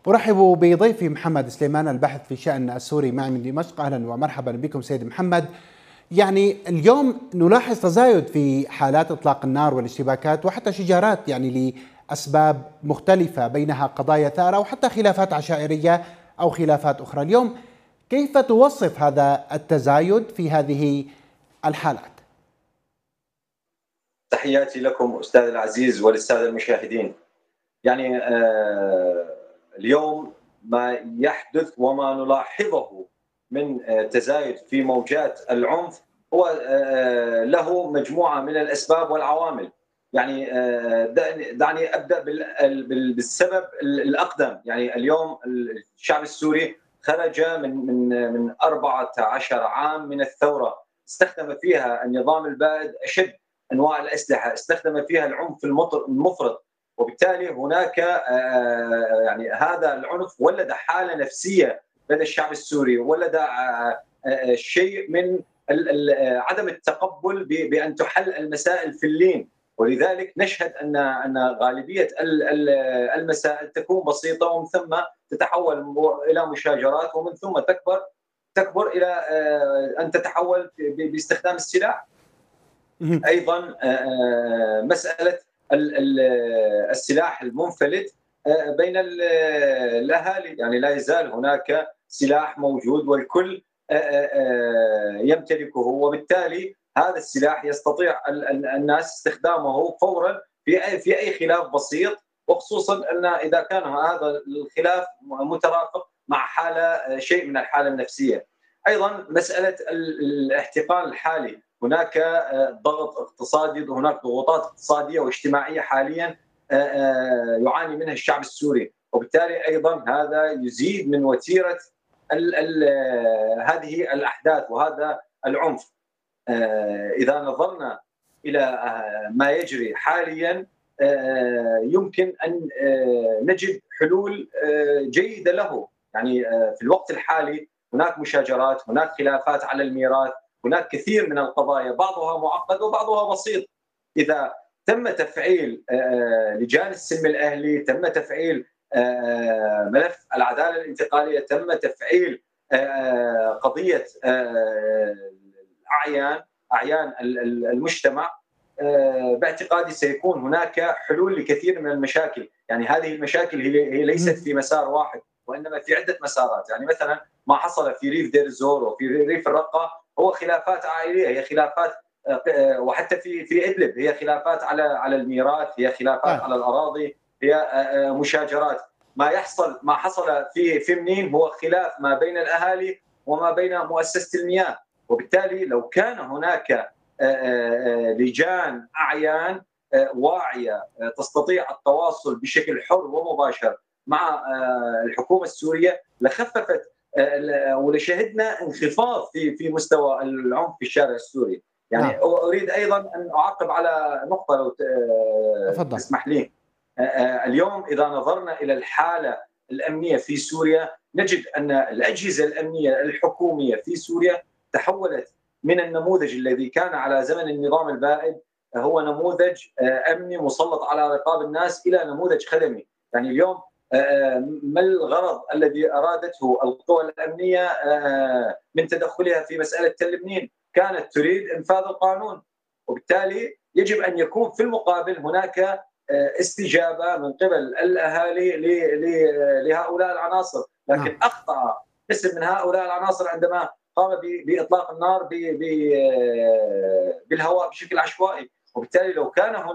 أرحب بضيفي محمد سليمان الباحث في شأن السوري معي من دمشق. أهلا ومرحبا بكم سيد محمد. يعني اليوم نلاحظ تزايد في حالات إطلاق النار والاشتباكات وحتى شجارات لأسباب مختلفة، بينها قضايا ثارة وحتى خلافات عشائرية أو خلافات أخرى. اليوم كيف توصف هذا التزايد في هذه الحالات؟ تحياتي لكم أستاذ العزيز وللسادة المشاهدين. يعني اليوم ما يحدث وما نلاحظه من تزايد في موجات العنف هو له مجموعة من الأسباب والعوامل. يعني دعني أبدأ بالسبب الأقدم. يعني اليوم الشعب السوري خرج من 14 عام من الثورة استخدم فيها النظام البائد أشد انواع الاسلحه، استخدم فيها العنف المفرط، وبالتالي هناك يعني هذا العنف ولد حاله نفسيه لدى الشعب السوري، ولد شيء من عدم التقبل بان تحل المسائل في اللين، ولذلك نشهد ان غالبيه المسائل تكون بسيطه ومن ثم تتحول الى مشاجرات ومن ثم تكبر الى ان تتحول باستخدام السلاح. ايضا مساله السلاح المنفلت بين الاهالي، يعني لا يزال هناك سلاح موجود والكل يمتلكه، وبالتالي هذا السلاح يستطيع الناس استخدامه فورا في اي خلاف بسيط، وخصوصا ان اذا كان هذا الخلاف مترافق مع حاله شيء من الحاله النفسيه. ايضا مساله الاحتقان الحالي، هناك ضغط اقتصادي، هناك ضغوطات اقتصاديه واجتماعيه حاليا يعاني منها الشعب السوري، وبالتالي ايضا هذا يزيد من وتيره هذه الاحداث وهذا العنف. اذا نظرنا الى ما يجري حاليا يمكن ان نجد حلول جيده له. يعني في الوقت الحالي هناك مشاجرات، هناك خلافات على الميراث، هناك كثير من القضايا بعضها معقد وبعضها بسيط. إذا تم تفعيل لجان السلم الأهلي، تم تفعيل ملف العدالة الانتقالية، تم تفعيل قضية أعيان المجتمع، باعتقادي سيكون هناك حلول لكثير من المشاكل. يعني هذه المشاكل هي ليست في مسار واحد وإنما في عدة مسارات. يعني مثلا ما حصل في ريف دير الزور وفي ريف الرقة هو خلافات عائليه، هي خلافات، وحتى في ادلب هي خلافات على الميراث، هي خلافات على الاراضي، هي مشاجرات. ما حصل في منين هو خلاف ما بين الاهالي وما بين مؤسسه المياه، وبالتالي لو كان هناك لجان اعيان واعيه تستطيع التواصل بشكل حر ومباشر مع الحكومه السوريه لخففت ولشهدنا انخفاض في مستوى العنف في الشارع السوري. يعني اريد ايضا ان اعقب على نقطه لو تسمح لي. اليوم اذا نظرنا الى الحاله الامنيه في سوريا نجد ان الاجهزه الامنيه الحكوميه في سوريا تحولت من النموذج الذي كان على زمن النظام البائد، هو نموذج امني مسلط على رقاب الناس، الى نموذج خدمي. يعني اليوم ما الغرض الذي ارادته القوى الامنيه من تدخلها في مساله تل ابنين؟ كانت تريد انفاذ القانون، وبالتالي يجب ان يكون في المقابل هناك استجابه من قبل الاهالي لهؤلاء العناصر، لكن اخطا قسم من هؤلاء العناصر عندما قام باطلاق النار بالهواء بشكل عشوائي، وبالتالي لو كان هناك